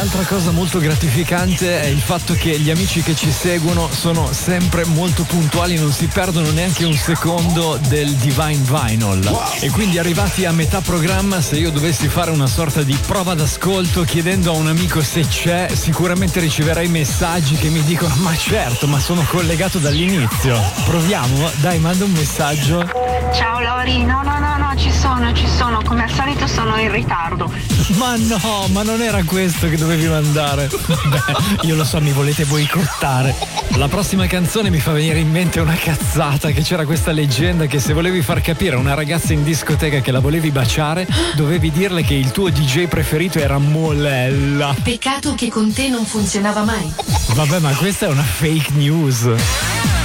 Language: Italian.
Un'altra cosa molto gratificante è il fatto che gli amici che ci seguono sono sempre molto puntuali, non si perdono neanche un secondo del Divine Vinyl. E quindi arrivati a metà programma, se io dovessi fare una sorta di prova d'ascolto chiedendo a un amico se c'è, sicuramente riceverei messaggi che mi dicono ma certo, ma sono collegato dall'inizio. Proviamo? Dai, manda un messaggio. Ciao Lori, no, ci sono, come al solito sono in ritardo. Ma no, ma non era questo che dovevi mandare. Beh, io lo so, mi volete boicottare. La prossima canzone mi fa venire in mente una cazzata, che c'era questa leggenda che se volevi far capire a una ragazza in discoteca che la volevi baciare, dovevi dirle che il tuo DJ preferito era Molella. Peccato che con te non funzionava mai. Vabbè, ma questa è una fake news.